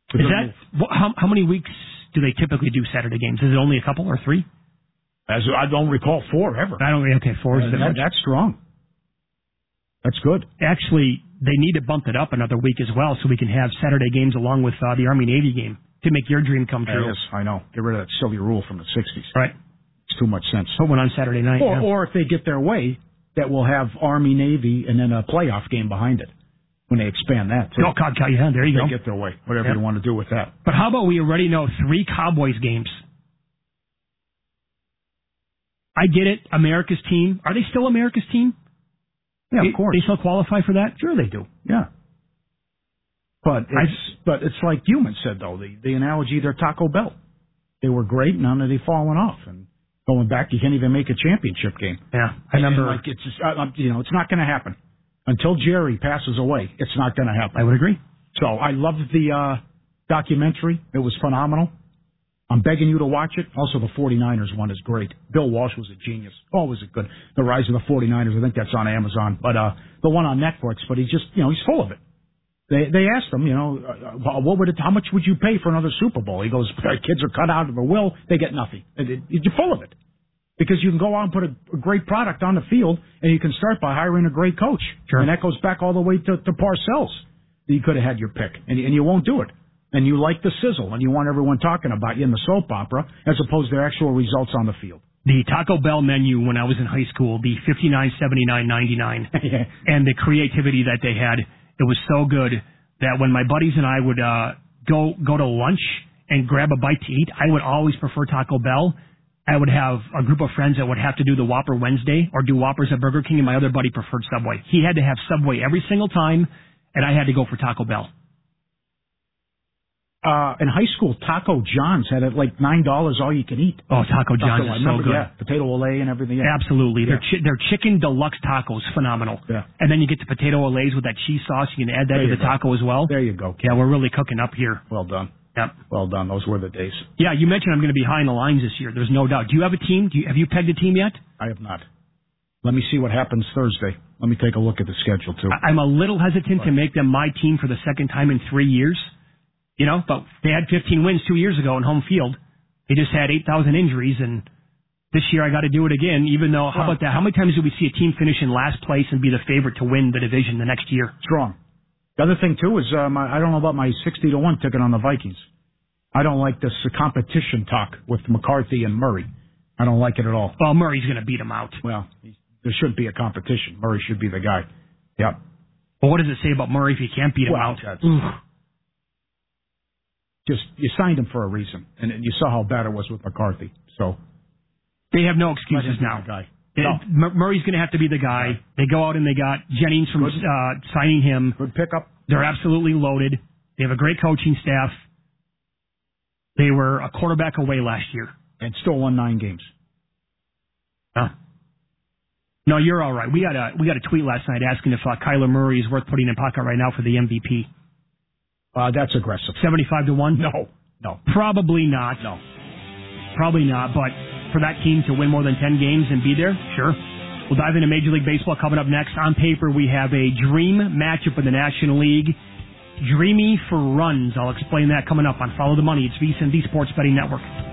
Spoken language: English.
Is that how many weeks do they typically do Saturday games? Is it only a couple or 3? As I don't recall 4 ever. I don't. Okay, 4 is that's strong. That's good. Actually, they need to bump it up another week as well, so we can have Saturday games along with the Army-Navy game to make your dream come true. Yes, I know. Get rid of that silly rule from the 60s. Right. It's too much sense. Put one on Saturday night. Or if they get their way, that we'll have Army-Navy and then a playoff game behind it when they expand that, too. Oh, God, yeah, there you go. They get their way, whatever you want to do with that. But how about we already know 3 Cowboys games? I get it, America's team. Are they still America's team? Yeah, of course. They still qualify for that? Sure they do. Yeah. But it's like Human said, though, the analogy, they're Taco Bell. They were great, and now they've fallen off. And going back, you can't even make a championship game. Yeah, I remember. And it's just, it's not going to happen. Until Jerry passes away, it's not going to happen. I would agree. So I loved the documentary. It was phenomenal. I'm begging you to watch it. Also, the 49ers one is great. Bill Walsh was a genius. Always a good. The Rise of the 49ers, I think that's on Amazon. But the one on Netflix, but he's just, he's full of it. They asked him, how much would you pay for another Super Bowl? He goes, kids are cut out of a will. They get nothing. You're full of it. Because you can go out and put a great product on the field, and you can start by hiring a great coach. Sure. And that goes back all the way to Parcells. You could have had your pick, and you won't do it. And you like the sizzle, and you want everyone talking about you in the soap opera, as opposed to actual results on the field. The Taco Bell menu when I was in high school, the $59.79.99, and the creativity that they had, it was so good that when my buddies and I would go to lunch and grab a bite to eat, I would always prefer Taco Bell. I would have a group of friends that would have to do the Whopper Wednesday or do Whoppers at Burger King, and my other buddy preferred Subway. He had to have Subway every single time, and I had to go for Taco Bell. In high school, Taco John's had it like $9 all you can eat. Oh, Taco John's is so good. Yeah, potato olé and everything. Yeah. Absolutely. Yeah. Their chicken deluxe tacos, phenomenal. Yeah. And then you get the potato olays with that cheese sauce. You can add that to the taco as well. There you go. Yeah, we're really cooking up here. Well done. Yep. Well done. Those were the days. Yeah, you mentioned I'm going to be high in the lines this year. There's no doubt. Do you have a team? Have you pegged a team yet? I have not. Let me see what happens Thursday. Let me take a look at the schedule, too. I'm a little hesitant to make them my team for the second time in 3 years. But they had 15 wins 2 years ago in home field. They just had 8,000 injuries, and this year I got to do it again, even though, how about that? How many times do we see a team finish in last place and be the favorite to win the division the next year? Strong. The other thing, too, is I don't know about my 60-1 ticket on the Vikings. I don't like this competition talk with McCarthy and Murray. I don't like it at all. Well, Murray's going to beat him out. Well, there shouldn't be a competition. Murray should be the guy. Yep. Well, what does it say about Murray if he can't beat him out? Just, you signed him for a reason, and you saw how bad it was with McCarthy. So they have no excuses now. Murray's going to have to be the guy. They go out and they got Jennings from signing him. Good pickup. They're absolutely loaded. They have a great coaching staff. They were a quarterback away last year. And still won 9 games. No, you're all right. We got a tweet last night asking if Kyler Murray is worth putting in pocket right now for the MVP. That's aggressive. 75-1? No. Probably not. No. Probably not, but for that team to win more than 10 games and be there, sure. We'll dive into Major League Baseball coming up next. On paper, we have a dream matchup in the National League. Dreamy for runs. I'll explain that coming up on Follow the Money. It's VSiN, the Sports Betting Network.